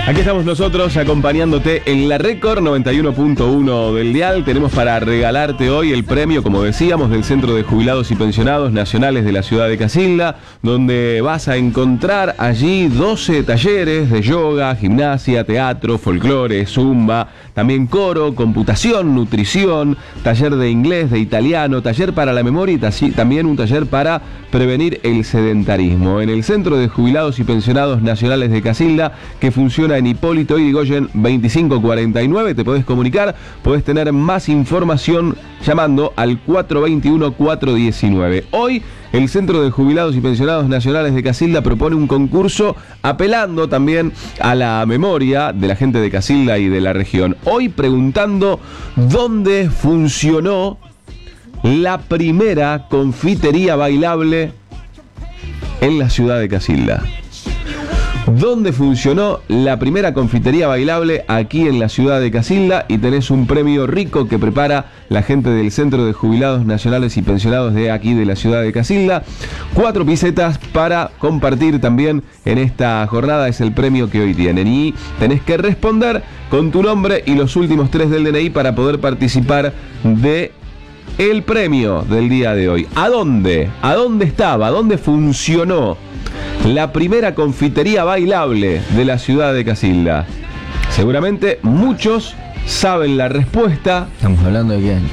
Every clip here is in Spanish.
Aquí estamos nosotros acompañándote en la Récord 91.1 del dial. Tenemos para regalarte hoy el premio, como decíamos, del Centro de Jubilados y Pensionados Nacionales de la ciudad de Casilda, donde vas a encontrar allí 12 talleres de yoga, gimnasia, teatro, folclore, zumba, también coro, computación, nutrición, taller de inglés, de italiano, taller para la memoria y también un taller para prevenir el sedentarismo. En el Centro de Jubilados y Pensionados Nacionales de Casilda, que funciona en Hipólito Yrigoyen 2549, te podés comunicar, podés tener más información llamando al 421-419. Hoy el Centro de Jubilados y Pensionados Nacionales de Casilda propone un concurso apelando también a la memoria de la gente de Casilda y de la región. Hoy preguntando dónde funcionó la primera confitería bailable en la ciudad de Casilda. ¿Dónde funcionó la primera confitería bailable aquí en la ciudad de Casilda? Y tenés un premio rico que prepara la gente del Centro de Jubilados Nacionales y Pensionados de aquí de la ciudad de Casilda. 4 pisetas para compartir también en esta jornada es el premio que hoy tienen. Y tenés que responder con tu nombre y los últimos 3 del DNI para poder participar de el premio del día de hoy. ¿A dónde? ¿A dónde estaba? ¿A dónde funcionó la primera confitería bailable de la ciudad de Casilda? Seguramente muchos saben la respuesta. ¿Estamos hablando de qué año?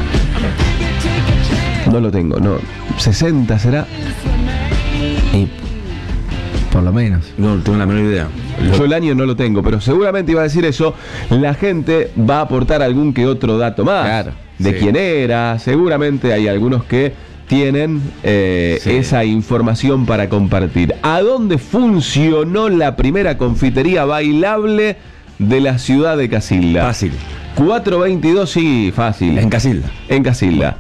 No lo tengo, no. ¿60 será? Y por lo menos. No tengo la menor idea. Yo el año no lo tengo, pero seguramente iba a decir eso. La gente va a aportar algún que otro dato más. Claro, de sí. quién era. Seguramente hay algunos que tienen esa información para compartir. ¿A dónde funcionó la primera confitería bailable de la ciudad de Casilda? Fácil. 422, sí, fácil. En Casilda. En Casilda.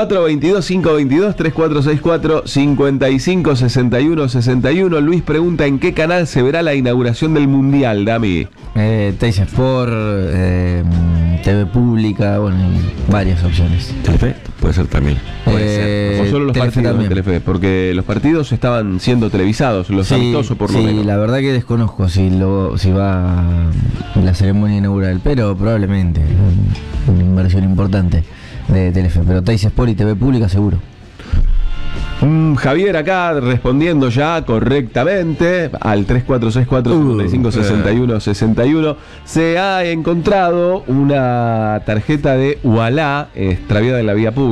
422-522-3464-5561-61. Luis pregunta: ¿en qué canal se verá la inauguración del Mundial, Dami? Teis Sport, TV Pública, bueno, hay varias opciones. Telefe, puede ser también. O solo los Telefe partidos también. de Telefe, porque los partidos estaban siendo televisados, los Sí, amistosos por lo sí, menos. la verdad que desconozco si va la ceremonia inaugural, pero probablemente una inversión importante de Telefe, pero Teis Sport y TV Pública seguro. Javier acá respondiendo ya correctamente al 3464-5561-61. Se ha encontrado una tarjeta de Ualá extraviada en la vía pública.